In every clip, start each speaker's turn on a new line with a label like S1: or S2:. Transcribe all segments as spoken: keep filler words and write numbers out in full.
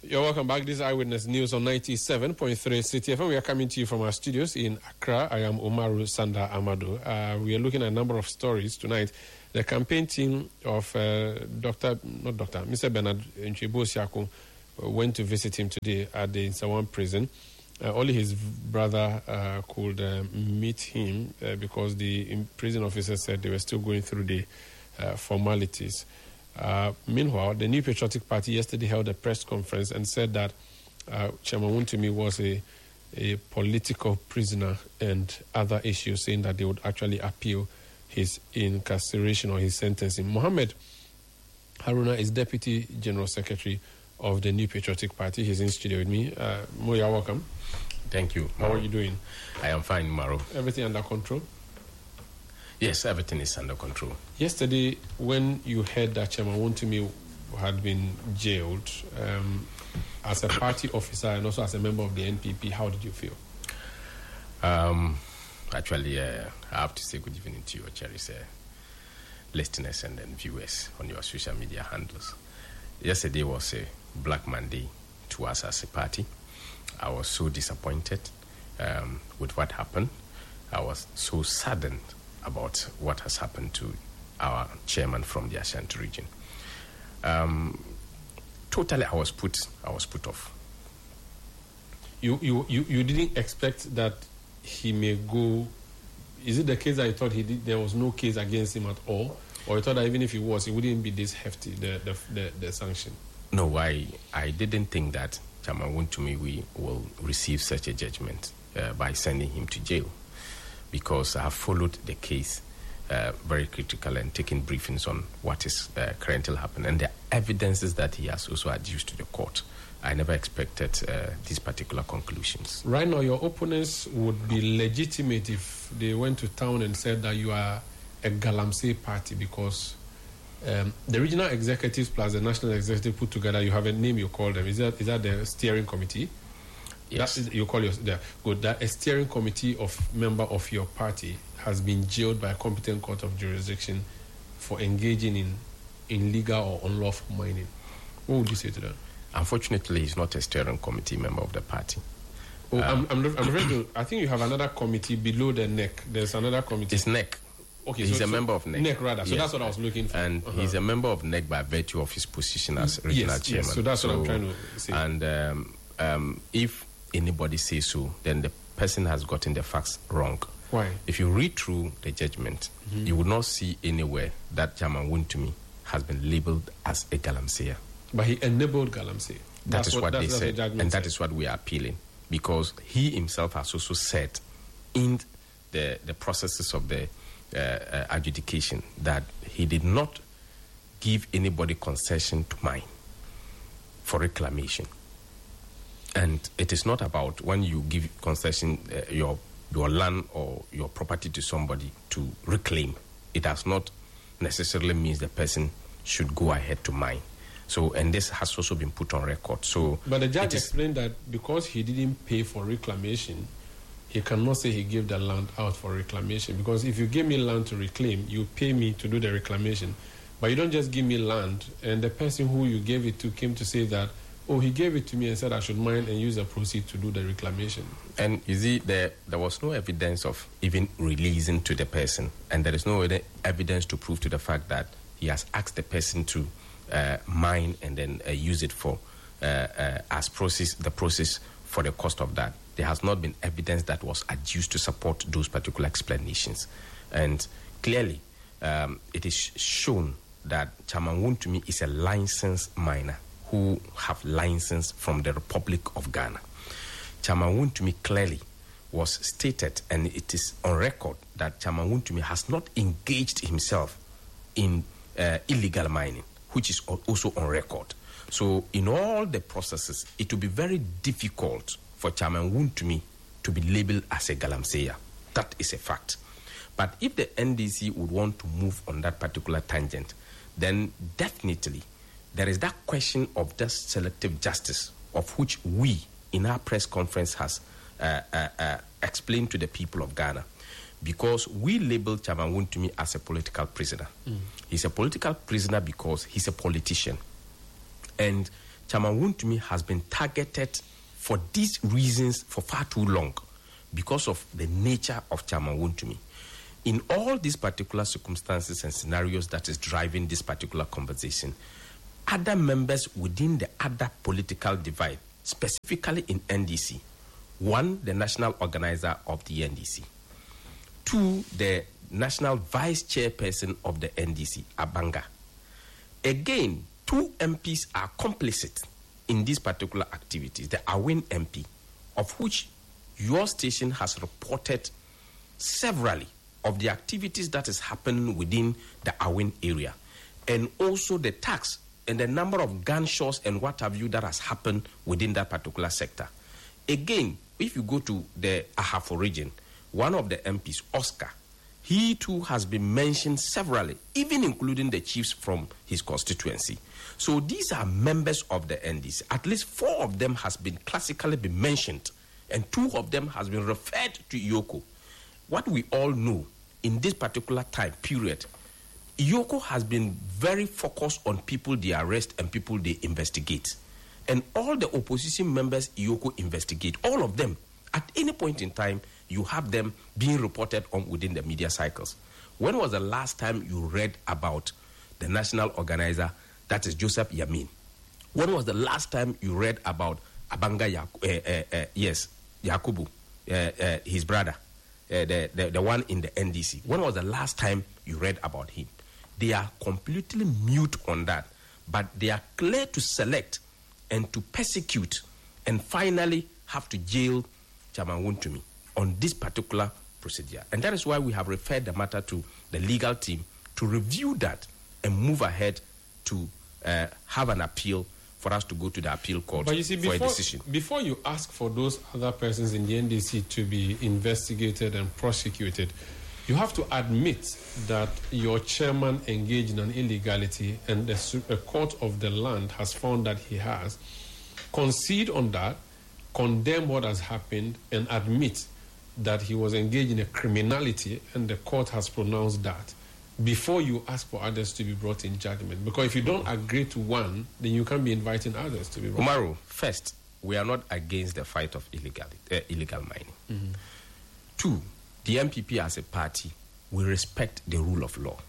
S1: You're welcome back. This is Eyewitness News on ninety-seven point three City F M. We are coming to you from our studios in Accra. I am Umaru Sanda Amado. Uh, we are looking at a number of stories tonight. The campaign team of uh, Doctor, not Doctor, Mister Bernard Nchibo-Siakun went to visit him today at the Nsawam prison. Uh, only his brother uh, could uh, meet him uh, because the prison officers said they were still going through the uh, formalities. Uh, meanwhile, the New Patriotic Party yesterday held a press conference and said that uh, Chairman Wontumi was a, a political prisoner and other issues, saying that they would actually appeal his incarceration or his sentencing. Mohammed Haruna is Deputy General Secretary of the New Patriotic Party. He's in studio with me. Uh, Mo, you're welcome.
S2: Thank you.
S1: How are you doing?
S2: I am fine, Maro.
S1: Everything under control?
S2: Yes, everything is under control.
S1: Yesterday, when you heard that Chairman Wontumi had been jailed, um, as a party officer and also as a member of the N P P, how did you feel?
S2: Um, actually, uh, I have to say good evening to your cherished uh, listeners and then viewers on your social media handles. Yesterday was a Black Monday to us as a party. I was so disappointed um, with what happened. I was so saddened about what has happened to our chairman from the Ashanti region. Um, totally, I was put. I was put off.
S1: You, you, you, you didn't expect that he may go. Is it the case that you thought he did? There was no case against him at all, or you thought that even if he was, it wouldn't be this hefty the the the, the sanction?
S2: No, I I didn't think that Chairman Wontumi we will receive such a judgment uh, by sending him to jail, because I have followed the case uh, very critical and taken briefings on what is uh, currently happening and the evidences that he has also adduced to the court. I never expected uh, these particular conclusions.
S1: Right now, your opponents would be legitimate if they went to town and said that you are a Galamsey party, because um, the regional executives plus the national executive put together, you have a name you call them. Is that is that the steering committee?
S2: Yes.
S1: That is, you call your the, good. That a steering committee of member of your party has been jailed by a competent court of jurisdiction for engaging in illegal or unlawful mining. What would you say to that?
S2: Unfortunately, he's not a steering committee member of the party.
S1: Oh,
S2: um,
S1: I'm, I'm, I'm referring to. I think you have another committee below the N E C. There's another committee.
S2: It's N E C.
S1: Okay,
S2: he's
S1: so,
S2: a
S1: so
S2: member of N E C.
S1: N E C rather. So
S2: yes.
S1: that's what I was looking for.
S2: And
S1: uh-huh.
S2: he's a member of N E C by virtue of his position as regional
S1: yes,
S2: chairman.
S1: Yes, so that's so, what I'm trying to say.
S2: And um, um, if anybody says so, then the person has gotten the facts wrong.
S1: Why?
S2: If you read through the judgment, mm-hmm. you will not see anywhere that Chairman Wontumi has been labeled as a Galamsey.
S1: But he enabled Galamsey.
S2: That that's is what, what they said, the and that said. is what we are appealing, because he himself has also said in the the processes of the uh, uh, adjudication that he did not give anybody concession to mine for reclamation. And it is not about when you give concession uh, your your land or your property to somebody to reclaim. It does not necessarily means the person should go ahead to mine. So, and this has also been put on record. So,
S1: but the judge explained that because he didn't pay for reclamation, he cannot say he gave the land out for reclamation. Because if you give me land to reclaim, you pay me to do the reclamation. But you don't just give me land, and the person who you gave it to came to say that, oh, he gave it to me and said I should mine and use the proceeds to do the reclamation.
S2: And you see, there there was no evidence of even releasing to the person, and there is no evidence to prove to the fact that he has asked the person to uh, mine and then uh, use it for uh, uh, as process the process for the cost of that. There has not been evidence that was adduced to support those particular explanations, and clearly um, it is shown that Chairman Wontumi is a licensed miner who have license from the Republic of Ghana. Chairman Wontumi clearly was stated, and it is on record, that Chairman Wontumi has not engaged himself in uh, illegal mining, which is also on record. So in all the processes, it will be very difficult for Chairman Wontumi to be labeled as a Galamsey. That is a fact. But if the N D C would want to move on that particular tangent, then definitely there is that question of the selective justice, of which we in our press conference has uh, uh, uh, explained to the people of Ghana, because we label Chairman Wontumi as a political prisoner. Mm. He's a political prisoner because he's a politician, and Chairman Wontumi has been targeted for these reasons for far too long because of the nature of Chairman Wontumi. In all these particular circumstances and scenarios that is driving this particular conversation, other members within the other political divide, specifically in N D C, one, the national organizer of the N D C, two, the national vice chairperson of the N D C, Abanga. Again, two M Ps are complicit in these particular activities. The Awin M P, of which your station has reported severally of the activities that is happening within the Awin area, and also the tax and the number of gunshots and what have you that has happened within that particular sector. Again, if you go to the Ahafo region, one of the M Ps, Oscar, he too has been mentioned severally, even including the chiefs from his constituency. So these are members of the N D C. At least four of them has been classically been mentioned, and two of them has been referred to Iyoko. What we all know in this particular time period, Iyoko has been very focused on people they arrest and people they investigate. And all the opposition members Iyoko investigate, all of them, at any point in time, you have them being reported on within the media cycles. When was the last time you read about the national organizer, that is Joseph Yamin? When was the last time you read about Abanga, Yak- uh, uh, uh, yes, Yakubu, uh, uh, his brother, uh, the, the, the one in the N D C? When was the last time you read about him? They are completely mute on that, but they are clear to select and to persecute and finally have to jail Chairman Wontumi on this particular procedure. And that is why we have referred the matter to the legal team to review that and move ahead to uh, have an appeal for us to go to the appeal court
S1: but you see, before,
S2: for a decision.
S1: Before you ask for those other persons in the N D C to be investigated and prosecuted, you have to admit that your chairman engaged in an illegality and the a court of the land has found that he has. Concede on that, condemn what has happened, and admit that he was engaged in a criminality, and the court has pronounced that, before you ask for others to be brought in judgment. Because if you don't agree to one, then you can't be inviting others to be brought.
S2: Umaru, first, we are not against the fight of illegal, uh, illegal mining. Mm-hmm. Two, the M P P as a party, we respect the rule of law.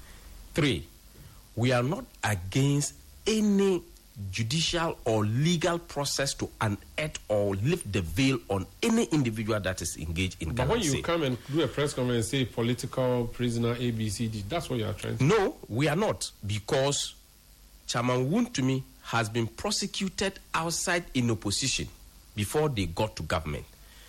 S2: Three, we are not against any judicial or legal process to unearth or lift the veil on any individual that is engaged in.
S1: But when you come and do a press conference and say political prisoner A B C D, that's what you are trying to.
S2: No, we are not, because Chairman Wontumi has been prosecuted outside in opposition before they got to government,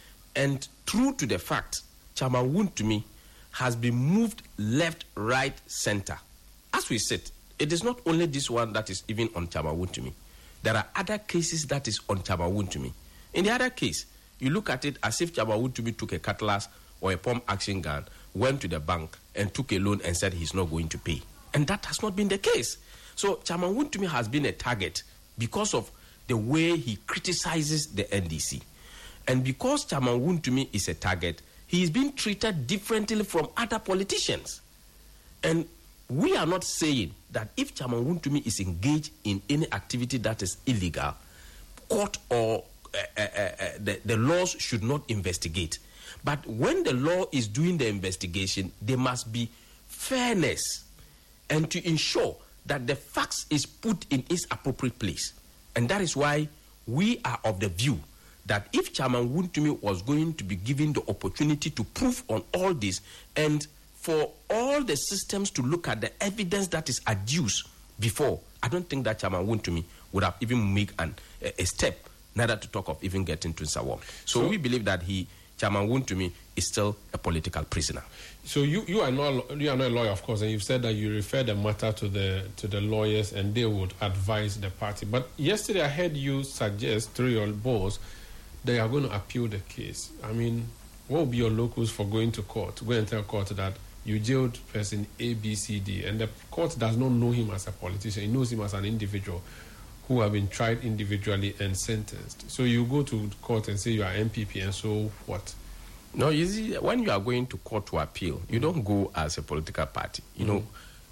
S2: and true to the fact, Chairman Wontumi has been moved left, right, center. As we said, it is not only this one that is even on Chairman Wontumi. There are other cases that is on Chairman Wontumi. In the other case, you look at it as if Chairman Wontumi took a cutlass or a pump action gun, went to the bank and took a loan and said he's not going to pay. And that has not been the case. So Chairman Wontumi has been a target because of the way he criticizes the N D C. And because Chairman Wontumi is a target, he is being treated differently from other politicians. And we are not saying that if Chairman Wontumi is engaged in any activity that is illegal, court or uh, uh, uh, the, the laws should not investigate. But when the law is doing the investigation, there must be fairness and to ensure that the facts is put in its appropriate place. And that is why we are of the view that if Chairman Wontumi was going to be given the opportunity to prove on all this, and for all the systems to look at the evidence that is adduced before, I don't think that Chairman Wontumi would have even made an, a, a step, neither to talk of even getting to Nsawam. So, so we believe that he, Chairman Wontumi, is still a political prisoner.
S1: So you, you are not you are not a lawyer, of course, and you've said that you refer the matter to the to the lawyers and they would advise the party. But yesterday I heard you suggest through your boss they are going to appeal the case. I mean, what would be your locus for going to court? Go and tell court that you jailed person A, B, C, D, and the court does not know him as a politician. It knows him as an individual who have been tried individually and sentenced. So you go to court and say you are M P P, and so what?
S2: No, you see, when you are going to court to appeal, you don't go as a political party. You mm-hmm. know,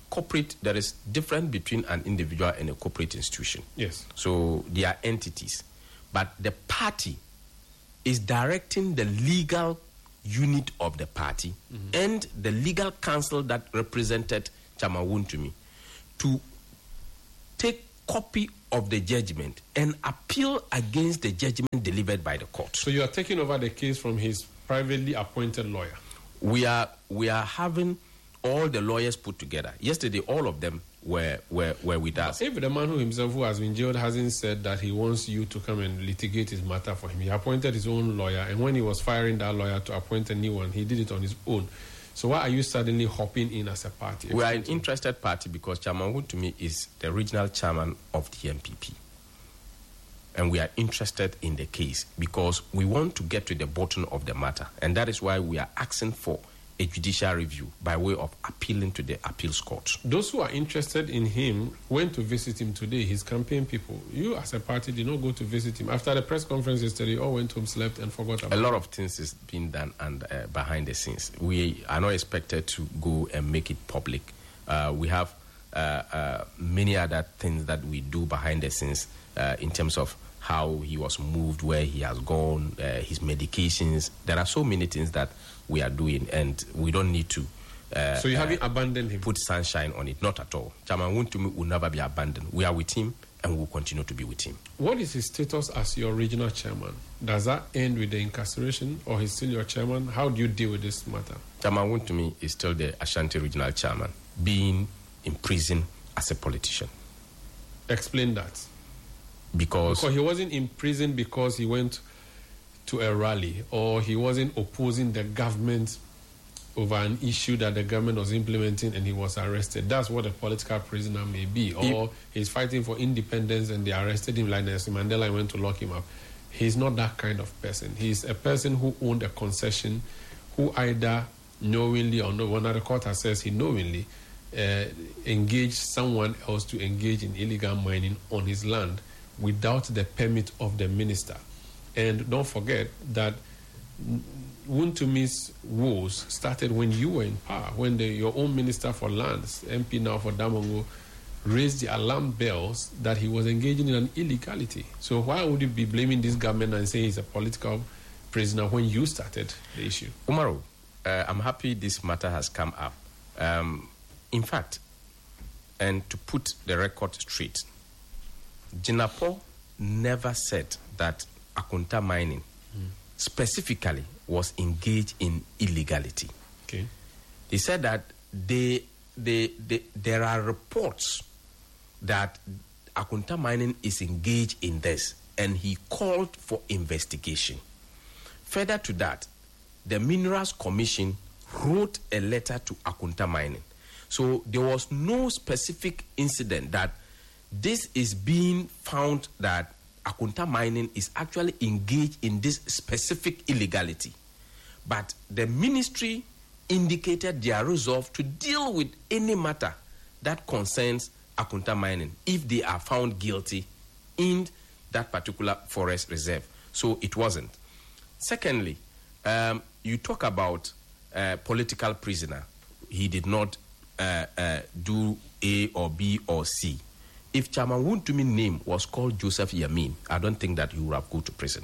S2: corporate, there is difference between an individual and a corporate institution.
S1: Yes.
S2: So they are entities. But the party is directing the legal unit of the party mm-hmm. and the legal counsel that represented Chairman Wontumi to take copy of the judgment and appeal against the judgment delivered by the court.
S1: So you are taking over the case from his privately appointed lawyer?
S2: We are we are having all the lawyers put together. Yesterday, all of them were were, were with us.
S1: If the man who himself who has been jailed hasn't said that he wants you to come and litigate his matter for him, he appointed his own lawyer, and when he was firing that lawyer to appoint a new one, he did it on his own. So why are you suddenly hopping in as a party?
S2: We are an interested party because Chairman Wontumi is the regional chairman of the M P P. And we are interested in the case because we want to get to the bottom of the matter. And that is why we are asking for a judicial review by way of appealing to the appeals court.
S1: Those who are interested in him went to visit him today, his campaign people. You as a party did not go to visit him. After the press conference yesterday, all went home, slept and forgot about it.
S2: A lot of things is being done and uh, behind the scenes. We are not expected to go and make it public. Uh, we have uh, uh, many other things that we do behind the scenes uh, in terms of how he was moved, where he has gone, uh, his medications. There are so many things that we are doing, and we don't need to uh,
S1: so you haven't
S2: uh,
S1: abandoned him?
S2: Put sunshine on it. Not at all. Chairman Wontumi will never be abandoned. We are with him, and we will continue to be with him.
S1: What is his status as your regional chairman? Does that end with the incarceration, or he's still your chairman? How do you deal with this matter?
S2: Chairman Wontumi is still the Ashanti regional chairman, being in prison as a politician.
S1: Explain that.
S2: Because,
S1: because he wasn't in prison because he went to a rally, or he wasn't opposing the government over an issue that the government was implementing and he was arrested. That's what a political prisoner may be. Or he, he's fighting for independence and they arrested him like Nelson Mandela and went to lock him up. He's not that kind of person. He's a person who owned a concession, who either knowingly or not, one of the court has says he knowingly uh, engaged someone else to engage in illegal mining on his land without the permit of the minister. And don't forget that Wontumi's woes started when you were in power, when the, your own minister for lands, M P now for Damongo, raised the alarm bells that he was engaging in an illegality. So why would you be blaming this government and saying he's a political prisoner when you started the issue?
S2: Umaru, uh, I'm happy this matter has come up. Um, in fact, and to put the record straight, Jinapo never said that Akunta Mining mm. specifically was engaged in illegality.
S1: Okay.
S2: He said that they, they, they, there are reports that Akunta Mining is engaged in this, and he called for investigation. Further to that, the Minerals Commission wrote a letter to Akunta Mining. So there was no specific incident that this is being found that Akunta Mining is actually engaged in this specific illegality. But the ministry indicated their resolve to deal with any matter that concerns Akunta Mining if they are found guilty in that particular forest reserve. So it wasn't. Secondly, um, you talk about uh, political prisoner. He did not uh, uh, do A or B or C. If Chairman Wontumi's name was called Joseph Yamin, I don't think that he would have gone to prison.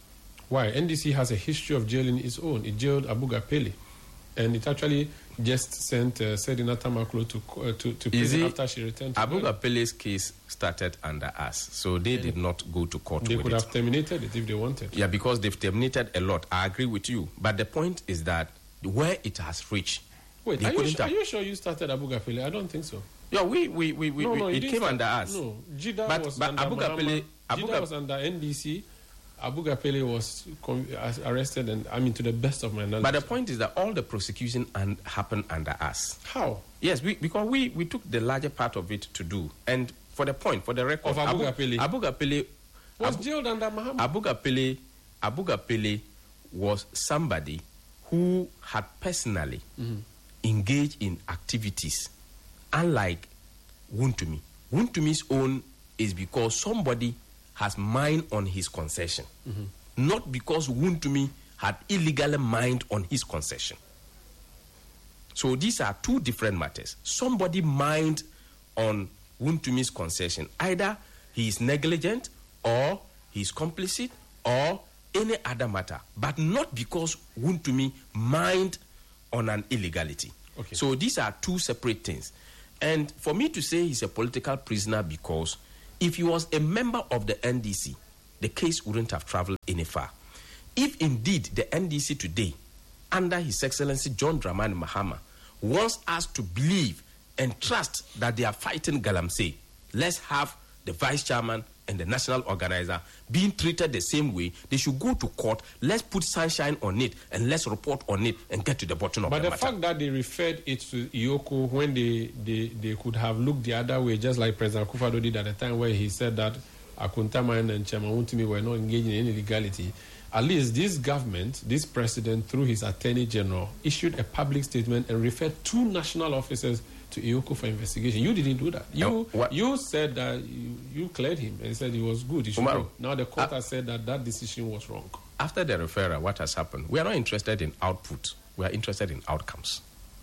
S1: Why? N D C has a history of jailing its own. It jailed Abuga Pele, and it actually just sent uh, Sedina Tamaklo to uh, to, to prison after she returned to
S2: Abuga
S1: jail.
S2: Pele's case started under us, so they yeah. did not go to court
S1: They
S2: with
S1: could
S2: it.
S1: have terminated it if they wanted.
S2: Yeah, because they've terminated a lot. I agree with you. But the point is that where it has reached...
S1: Wait, are you, sure, are you sure you started Abuga Pele? I don't think so.
S2: Yeah, we, we, we, we,
S1: no, no,
S2: it came
S1: start,
S2: under us.
S1: No, Jida
S2: but,
S1: was
S2: but
S1: under
S2: Abuga Pele,
S1: Jida
S2: Abuga
S1: was under N D C. Abuga Pele was arrested, and I mean, to the best of my knowledge.
S2: But the point is that all the prosecution and happened under us.
S1: How?
S2: Yes, we, because we, we took the larger part of it to do. And for the point, for the record,
S1: of Abuga
S2: Abu,
S1: Pele,
S2: Abuga Pele
S1: was
S2: Abu,
S1: jailed under Muhammad.
S2: Abuga Pele, Abuga Pele was somebody who had personally mm-hmm. engaged in activities, unlike Wontumi. Wontumi's own is because somebody has mined on his concession, mm-hmm. not because Wontumi had illegally mined on his concession. So these are two different matters. Somebody mined on Wuntumi's concession. Either he is negligent or he is complicit or any other matter, but not because Wuntumi mined on an illegality.
S1: Okay.
S2: So these are two separate things. And for me to say he's a political prisoner, because if he was a member of the N D C, the case wouldn't have traveled any far. If indeed the N D C today, under His Excellency John Dramani Mahama, wants us to believe and trust that they are fighting Galamsey, let's have the vice chairman and the national organizer being treated the same way. They should go to court. Let's put sunshine on it and let's report on it and get to the bottom of
S1: but
S2: the
S1: the
S2: matter.
S1: But the fact that they referred it to Ioko when they, they, they could have looked the other way, just like President Akufo-Addo did at the time where he said that Akunta Mine and Chairman Wuntumi were not engaging in any illegality. At least this government, this president, through his attorney general, issued a public statement and referred two national officers to Ioko for investigation. You didn't do that. You
S2: no,
S1: you said that you, you cleared him and said he was good. He should
S2: Umaru,
S1: go. Now the court
S2: uh,
S1: has said that that decision was wrong.
S2: After the referral, what has happened? We are not interested in output. We are interested in outcomes.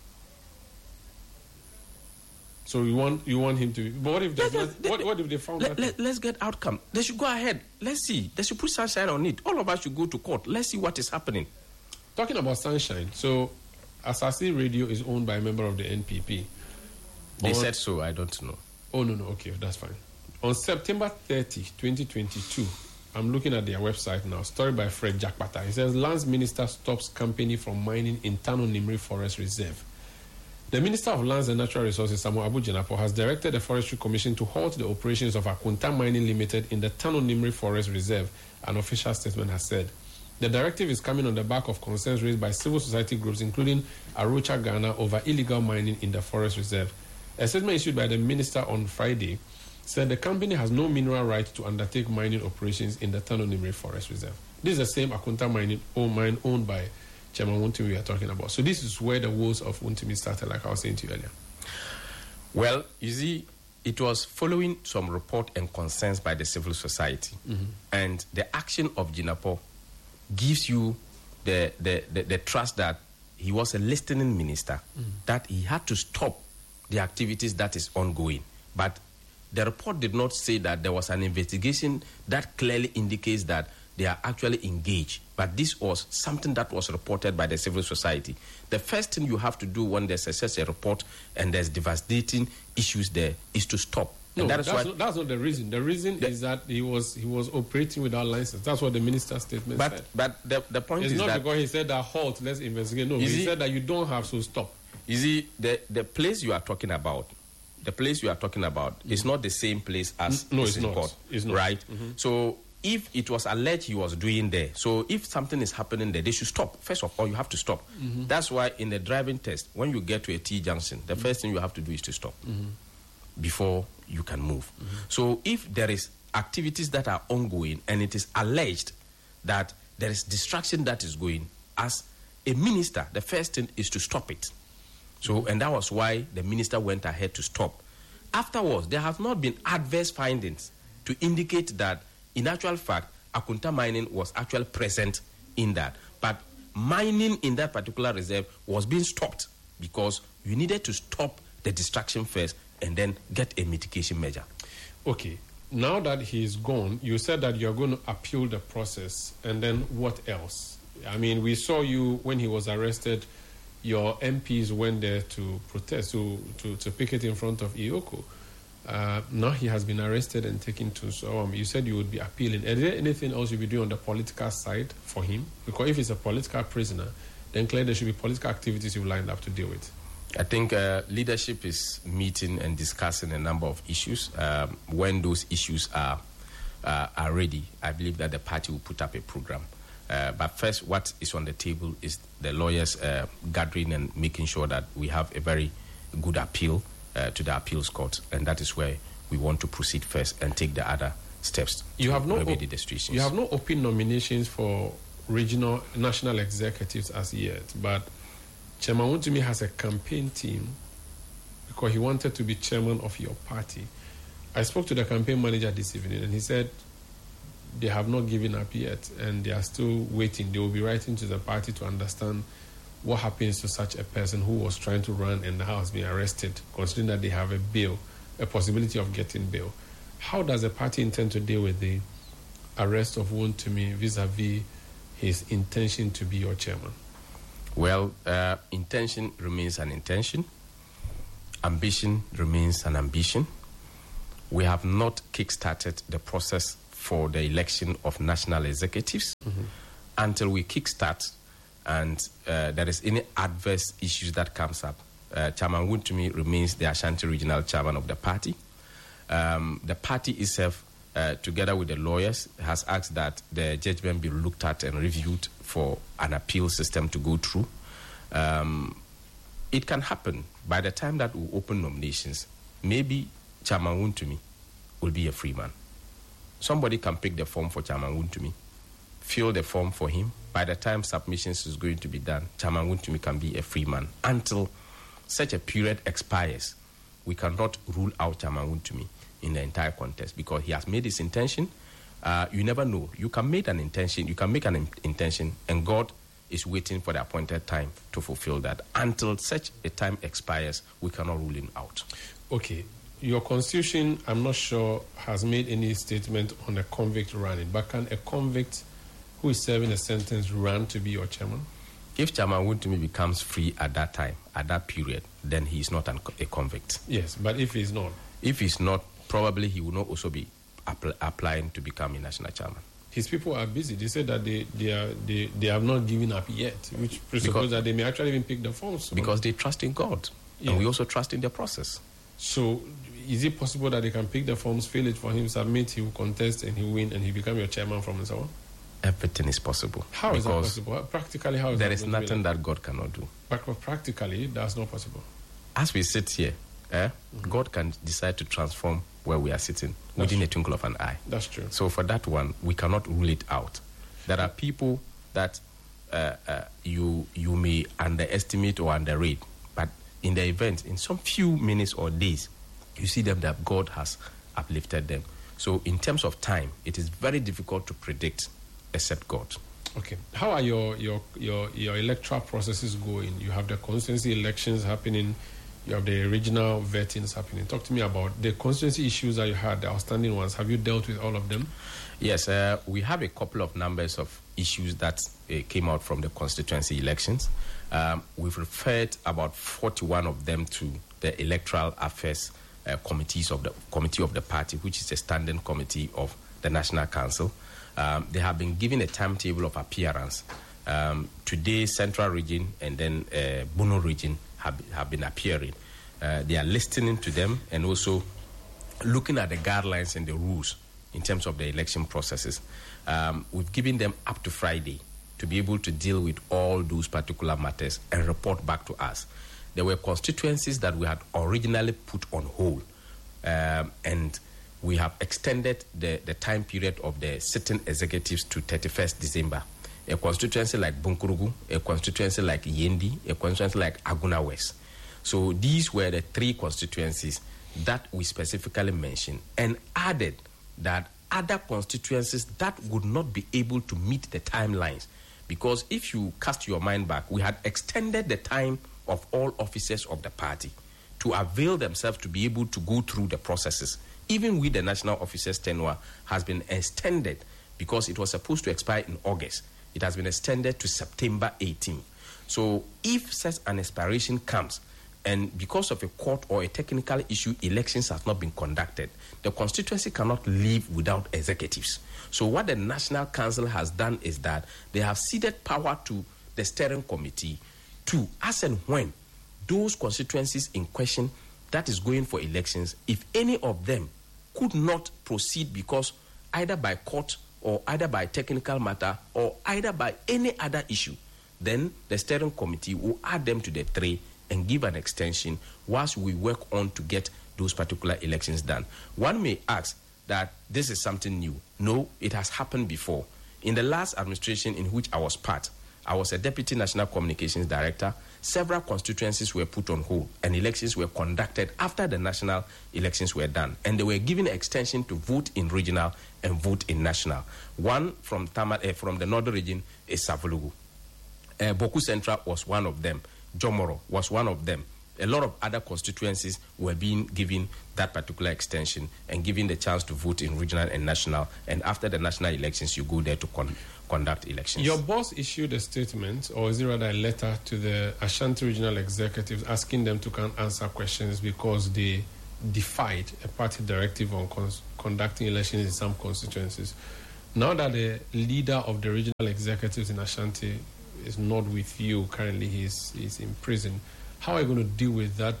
S1: So you want you want him to? But what if,
S2: Let,
S1: not,
S2: let,
S1: what, what if they found
S2: let,
S1: that?
S2: let, let's get outcome. They should go ahead. Let's see. They should put sunshine on it. All of us should go to court. Let's see what is happening.
S1: Talking about sunshine, so Asasi Radio is owned by a member of the N P P.
S2: They
S1: On,
S2: said so. I don't know.
S1: Oh, no, no. Okay, that's fine. On September thirtieth, twenty twenty-two, I'm looking at their website now. Story by Fred Jakpata. He says, Lands Minister stops company from mining in Tano Nimri Forest Reserve. The Minister of Lands and Natural Resources, Samuel Abu Jenapo, has directed the Forestry Commission to halt the operations of Akunta Mining Limited in the Tano Nimri Forest Reserve, an official statement has said. The directive is coming on the back of concerns raised by civil society groups, including Arocha Ghana, over illegal mining in the forest reserve. A statement issued by the minister on Friday said the company has no mineral right to undertake mining operations in the Tano Nimri Forest Reserve. This is the same Akunta mining owned, mine owned by Chairman Wuntumi we are talking about. So this is where the woes of Wuntumi started, like I was saying to you earlier.
S2: Well, you see, it was following some report and concerns by the civil society. Mm-hmm. And the action of Jinapo gives you the, the, the, the trust that he was a listening minister, mm-hmm. that he had to stop the activities that is ongoing. But the report did not say that there was an investigation that clearly indicates that they are actually engaged. But this was something that was reported by the civil society. The first thing you have to do when there's such a report and there's devastating issues there is to stop.
S1: No,
S2: and that is
S1: that's,
S2: why
S1: not, that's not the reason. The reason the, is that he was he was operating without license. That's what the minister's statement
S2: but,
S1: said.
S2: But the, the point
S1: it's
S2: is
S1: not
S2: that...
S1: because he said that halt, let's investigate. No, he
S2: see,
S1: said that you don't have, so stop.
S2: You see, the, the place you are talking about, the place you are talking about mm-hmm. is not the same place as
S1: no, it's
S2: in
S1: not.
S2: court,
S1: it's not.
S2: Right?
S1: Mm-hmm.
S2: So if it was alleged he was doing there, so if something is happening there, they should stop. First of all, you have to stop. Mm-hmm. That's why in the driving test, when you get to a T-junction, the mm-hmm. first thing you have to do is to stop mm-hmm. before you can move. Mm-hmm. So if there is activities that are ongoing and it is alleged that there is distraction that is going, as a minister, the first thing is to stop it. So, and that was why the minister went ahead to stop. Afterwards, there have not been adverse findings to indicate that, in actual fact, Akunta mining was actually present in that. But mining in that particular reserve was being stopped because you needed to stop the distraction first and then get a mitigation measure.
S1: Okay. Now that he's gone, you said that you're going to appeal the process, and then what else? I mean, we saw you when he was arrested. Your M Ps went there to protest, to, to, to picket in front of Ioko. Uh, now he has been arrested and taken to, so um, you said you would be appealing. Is there anything else you'll be doing on the political side for him? Because if he's a political prisoner, then clearly there should be political activities you've lined up to deal with.
S2: I think uh, leadership is meeting and discussing a number of issues. Um, when those issues are, uh, are ready, I believe that the party will put up a program. Uh, but first, what is on the table is the lawyers uh, gathering and making sure that we have a very good appeal uh, to the appeals court, and that is where we want to proceed first and take the other steps.
S1: You have no
S2: remedy the restrictions.
S1: You have no open nominations for regional, national executives as yet, but Chairman Wuntumi has a campaign team because he wanted to be chairman of your party. I spoke to the campaign manager this evening, and he said they have not given up yet, and they are still waiting. They will be writing to the party to understand what happens to such a person who was trying to run and now has been arrested, considering that they have a bail, a possibility of getting bail? How does the party intend to deal with the arrest of Wontumi vis-a-vis his intention to be your chairman?
S2: Well, uh, intention remains an intention. Ambition remains an ambition. We have not kick-started the process for the election of national executives mm-hmm. until we kick-start and uh, there is any adverse issues that comes up. Uh, Chairman Wontumi remains the Ashanti Regional Chairman of the party. Um, the party itself, uh, together with the lawyers, has asked that the judgment be looked at and reviewed for an appeal system to go through. Um, it can happen by the time that we open nominations. Maybe Chairman Wontumi will be a free man. Somebody can pick the form for Chairman Wontumi, fill the form for him. By the time submissions is going to be done, Chairman Wontumi can be a free man. Until such a period expires, we cannot rule out Chairman Wontumi in the entire contest because he has made his intention. Uh, you never know. You can make an intention, you can make an in- intention, and God is waiting for the appointed time to fulfill that. Until such a time expires, we cannot rule him out.
S1: Okay. Your constitution, I'm not sure, has made any statement on a convict running, but can a convict who is serving a sentence run to be your chairman?
S2: If Chairman Wontumi becomes free at that time, at that period, then he is not an, a convict.
S1: Yes, but if he's not?
S2: If he's not, probably he will not also be appl- applying to become a national chairman.
S1: His people are busy. They said that they they, are, they, they have not given up yet, which presupposes that they may actually even pick the forms.
S2: Because they trust in God. Yeah. And we also trust in the process.
S1: So is it possible that they can pick the forms, fill it for him, submit, he will contest, and he will win, and he become your chairman from and so on?
S2: Everything is possible.
S1: How is that possible? Practically, how is
S2: there
S1: that
S2: is nothing that God cannot do.
S1: But practically, that's not possible.
S2: As we sit here, eh, mm-hmm. God can decide to transform where we are sitting
S1: that's
S2: within
S1: true.
S2: a twinkle of an eye.
S1: That's true.
S2: So for that one, we cannot rule it out. There are people that uh, uh, you you may underestimate or underrate, but in the event, in some few minutes or days, you see them that God has uplifted them. So in terms of time, it is very difficult to predict except God.
S1: Okay. How are your, your, your, your electoral processes going? You have the constituency elections happening. You have the regional vettings happening. Talk to me about the constituency issues that you had, the outstanding ones. Have you dealt with all of them?
S2: Yes, uh, we have a couple of numbers of issues that uh, came out from the constituency elections. Um, we've referred about forty-one of them to the Electoral Affairs uh, Committees of the Committee of the Party, which is a standing committee of the National Council. Um, they have been given a timetable of appearance. Um, today, Central Region and then uh, Bono Region have, have been appearing. Uh, they are listening to them and also looking at the guidelines and the rules in terms of the election processes. Um, we've given them up to Friday to be able to deal with all those particular matters and report back to us. There were constituencies that we had originally put on hold, um, and we have extended the, the time period of the sitting executives to thirty-first December. A constituency like Bunkurugu, a constituency like Yendi, a constituency like Aguna West. So these were the three constituencies that we specifically mentioned, and added that other constituencies that would not be able to meet the timelines. Because if you cast your mind back, we had extended the time of all officers of the party to avail themselves to be able to go through the processes. Even with the national officers' tenure has been extended because it was supposed to expire in August. It has been extended to September eighteenth. So if such an expiration comes, and because of a court or a technical issue, elections have not been conducted, the constituency cannot live without executives. So what the National Council has done is that they have ceded power to the steering committee to, as and when those constituencies in question that is going for elections, if any of them could not proceed because either by court or either by technical matter or either by any other issue, then the steering committee will add them to the tray and give an extension whilst we work on to get those particular elections done. One may ask that this is something new. No, it has happened before. In the last administration in which I was part, I was a Deputy National Communications Director. Several constituencies were put on hold and elections were conducted after the national elections were done. And they were given an extension to vote in regional and vote in national. One from Tama, uh, from the northern region is Savulugu. Uh, Boku Central was one of them. Jomoro was one of them. A lot of other constituencies were being given that particular extension and given the chance to vote in regional and national. And after the national elections, you go there to con- conduct elections.
S1: Your boss issued a statement, or is it rather a letter, to the Ashanti regional executives asking them to come answer questions because they defied a party directive on cons- conducting elections in some constituencies. Now that the leader of the regional executives in Ashanti is not with you currently, he's, he's in prison, how are you going to deal with that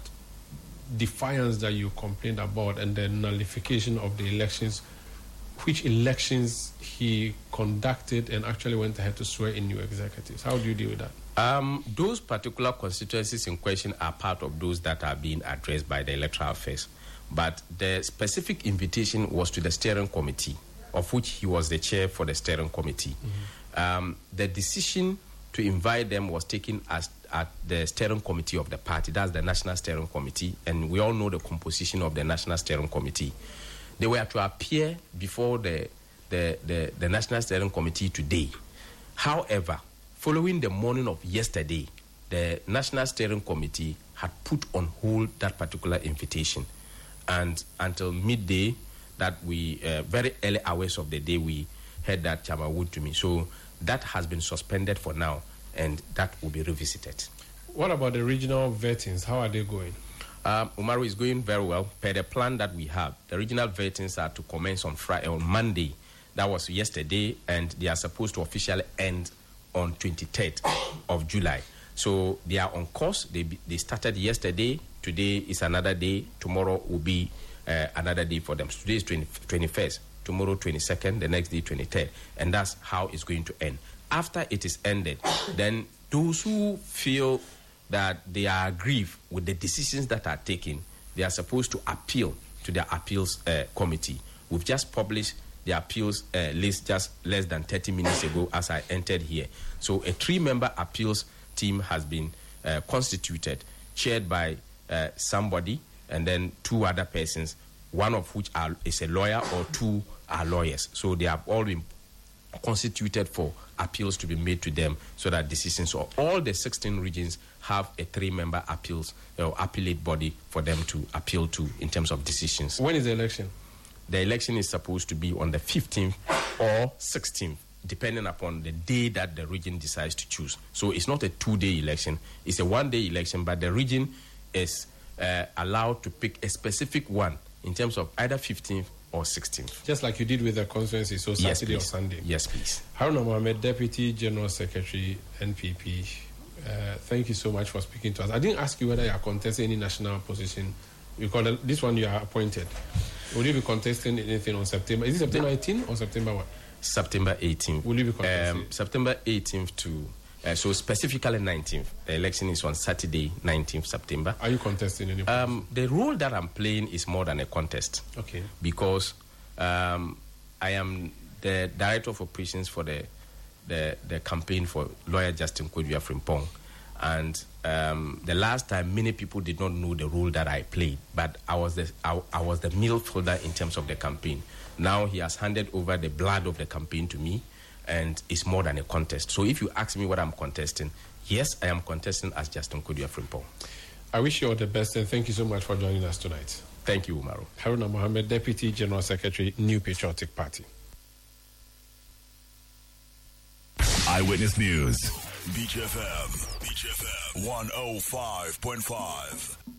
S1: defiance that you complained about and the nullification of the elections, which elections he conducted and actually went ahead to swear in new executives? How do you deal with that?
S2: Um, those particular constituencies in question are part of those that are being addressed by the Electoral Affairs. But the specific invitation was to the steering committee, of which he was the chair for the steering committee. Mm-hmm. Um, the decision to invite them was taken as at the steering committee of the party. That's the National Steering Committee, and we all know the composition of the National Steering Committee. They were to appear before the the, the, the National Steering Committee today. However, following the morning of yesterday, the National Steering Committee had put on hold that particular invitation, and until midday, that we uh, very early hours of the day, we heard that Chama Wood to me. So that has been suspended for now, and that will be revisited.
S1: What about the regional vettings? How are they going?
S2: Um, Umaru is going very well. Per the plan that we have, the regional vettings are to commence on Friday, on Monday. That was yesterday, and they are supposed to officially end on twenty-third of July. So they are on course. They they started yesterday. Today is another day. Tomorrow will be uh, another day for them. Today is twenty-first. Tomorrow twenty-second. The next day twenty-third. And that's how it's going to end. After it is ended, then those who feel that they are aggrieved with the decisions that are taken, they are supposed to appeal to their appeals uh, committee. We've just published the appeals uh, list just less than thirty minutes ago as I entered here. So a three-member appeals team has been uh, constituted, chaired by uh, somebody, and then two other persons, one of which are, is a lawyer or two are lawyers. So they have all been constituted for appeals to be made to them so that decisions of all the sixteen regions have a three-member appeals or appellate body for them to appeal to in terms of decisions.
S1: When is the election?
S2: The election is supposed to be on the fifteenth or sixteenth, depending upon the day that the region decides to choose. So it's not a two-day election. It's a one-day election, but the region is uh, allowed to pick a specific one in terms of either fifteenth or sixteenth.
S1: Just like you did with the constituency, so Saturday
S2: yes,
S1: or Sunday.
S2: Yes, please.
S1: Haruna Mohammed, Deputy General Secretary, N P P. Uh, thank you so much for speaking to us. I didn't ask you whether you are contesting any national position, because this one you are appointed. Will you be contesting anything on September? Is it September eighteenth or September what?
S2: September eighteenth.
S1: Will you be contesting?
S2: Um, September eighteenth to, uh, so specifically nineteenth. The election is on Saturday, nineteenth September.
S1: Are you contesting any position?
S2: Um, the role that I'm playing is more than a contest.
S1: Okay.
S2: Because um, I am the Director of Operations for the the, the campaign for lawyer Justin Kodua Frimpong. And um, the last time, many people did not know the role that I played, but I was the I, I was the midfielder in terms of the campaign. Now he has handed over the blood of the campaign to me, and it's more than a contest. So if you ask me what I'm contesting, yes, I am contesting as Justin Kodua Frimpong.
S1: I wish you all the best, and thank you so much for joining us tonight.
S2: Thank you, Umaru.
S1: Haruna Mohammed, Deputy General Secretary, New Patriotic Party.
S3: Eyewitness News. Beach F M. Beach F M. one oh five point five.